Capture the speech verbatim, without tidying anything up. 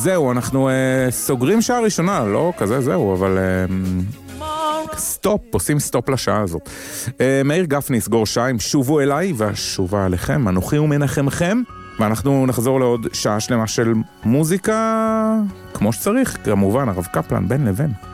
זהו, אנחנו uh, סוגרים שעה ראשונה, לא כזה זהו, אבל uh, סטופ, עושים סטופ לשעה הזאת. Uh, מאיר גפני סגור שעה עם שובו אליי והשובה עליכם, אנוכי ומנחמכם, ואנחנו נחזור לעוד שעה שלמה של מוזיקה כמו שצריך, כמובן הרב קפלן בין לבין.